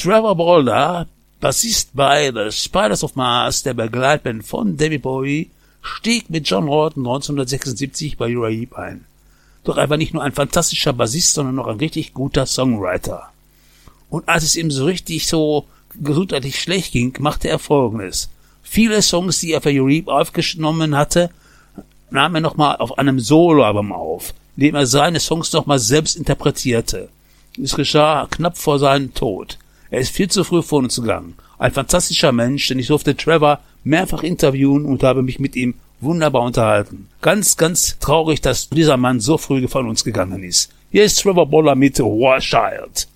Trevor Bolder, Bassist bei The Spiders of Mars, der Begleitband von David Bowie, stieg mit John Lord 1976 bei Uriah Heep ein. Doch er war nicht nur ein fantastischer Bassist, sondern noch ein richtig guter Songwriter. Und als es ihm so richtig so gesundheitlich schlecht ging, machte er Folgendes. Viele Songs, die er für Uriah Heep aufgenommen hatte, nahm er nochmal auf einem Soloalbum auf, in dem er seine Songs nochmal selbst interpretierte. Es geschah knapp vor seinem Tod. Er ist viel zu früh von uns gegangen. Ein fantastischer Mensch, denn ich durfte Trevor mehrfach interviewen und habe mich mit ihm wunderbar unterhalten. Ganz, ganz traurig, dass dieser Mann so früh von uns gegangen ist. Hier ist Trevor Bolder mit War Child.